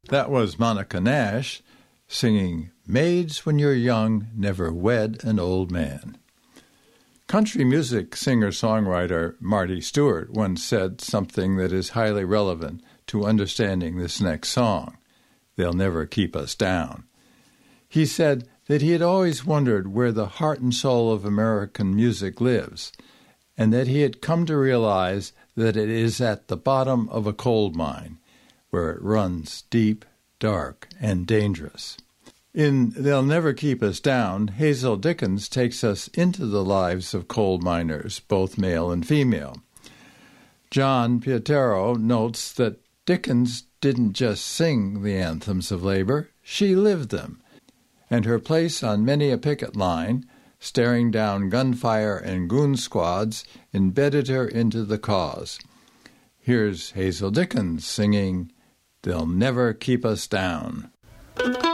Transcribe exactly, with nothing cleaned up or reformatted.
That was Monica Nash singing Maids When You're Young Never Wed an Old Man. Country music singer-songwriter Marty Stewart once said something that is highly relevant to understanding this next song, They'll Never Keep Us Down. He said that he had always wondered where the heart and soul of American music lives, and that he had come to realize that it is at the bottom of a coal mine, where it runs deep, dark, and dangerous. In They'll Never Keep Us Down, Hazel Dickens takes us into the lives of coal miners, both male and female. John Pietero notes that Dickens didn't just sing the anthems of labor, she lived them, and her place on many a picket line, staring down gunfire and goon squads, embedded her into the cause. Here's Hazel Dickens singing, They'll Never Keep Us Down.